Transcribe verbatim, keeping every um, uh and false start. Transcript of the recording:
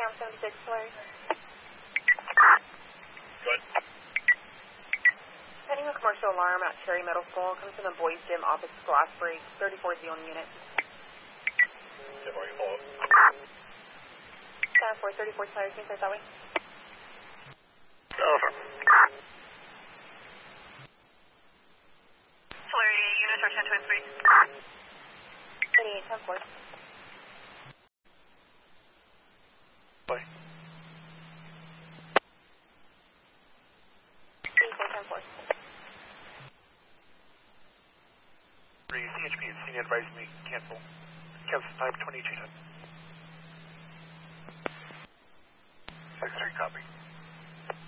Cam seventy-six, Larry. Good. Pending a commercial alarm at Cherry Middle School. Comes from the boys' gym office glass break. thirty-four is the only unit. Tim, are you follow up? Cam four thirty-four, sorry, can you say it that way? Over. Flurry, units are ten twenty-three. thirty-eight, ten four. Bye. thirty-four, ten four. Three, C H P is senior advising me cancel. Cancel time twenty-two ten. six three copy.